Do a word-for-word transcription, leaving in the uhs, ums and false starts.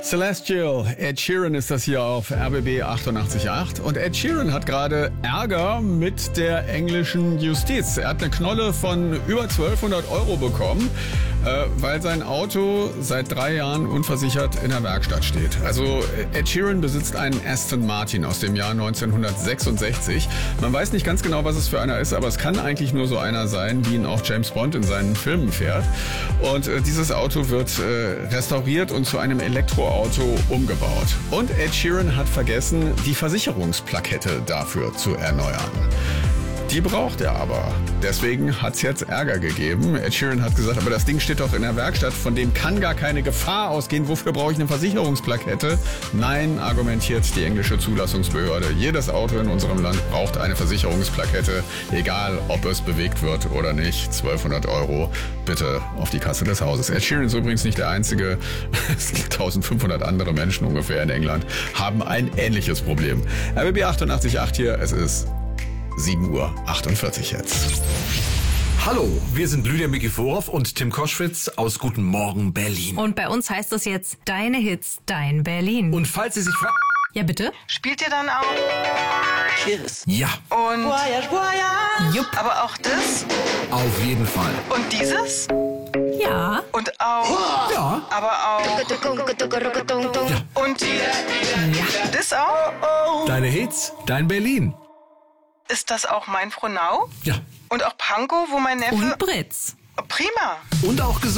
Celestial, Ed Sheeran ist das hier auf R B B achtundachtzig Komma acht. Und Ed Sheeran hat gerade Ärger mit der englischen Justiz. Er hat eine Knolle von über zwölfhundert Euro bekommen, äh, weil sein Auto seit drei Jahren unversichert in der Werkstatt steht. Also Ed Sheeran besitzt einen Aston Martin aus dem Jahr neunzehnhundertsechsundsechzig. Man weiß nicht ganz genau, was es für einer ist, aber es kann eigentlich nur so einer sein, wie ihn auch James Bond in seinen Filmen fährt. Und äh, dieses Auto wird äh, restauriert und zu einem Elektroauto umgebaut. Und Ed Sheeran hat vergessen, die Versicherungsplakette dafür zu erneuern. Die braucht er aber. Deswegen hat es jetzt Ärger gegeben. Ed Sheeran hat gesagt, aber das Ding steht doch in der Werkstatt, von dem kann gar keine Gefahr ausgehen. Wofür brauche ich eine Versicherungsplakette? Nein, argumentiert die englische Zulassungsbehörde. Jedes Auto in unserem Land braucht eine Versicherungsplakette, egal ob es bewegt wird oder nicht. zwölfhundert Euro bitte auf die Kasse des Hauses. Ed Sheeran ist übrigens nicht der Einzige. Es gibt eintausendfünfhundert andere Menschen ungefähr in England, haben ein ähnliches Problem. R B B achtundachtzig Komma acht hier, es ist sieben Uhr achtundvierzig jetzt. Hallo, wir sind Lydia Mikiforov und Tim Koschwitz aus Guten Morgen Berlin. Und bei uns heißt das jetzt Deine Hits, Dein Berlin. Und falls Sie sich fragen... Ja, bitte? Spielt ihr dann auch Cheers. Ja, und Voyage, voyage. Jupp. aber auch das auf jeden Fall. und dieses Ja. und auch Ja, aber auch und das auch? deine Hits, dein Berlin. Ist das auch mein Frohnau? Ja, Und auch Pankow, wo mein Neffe... Und Britz. Prima. und auch gesund.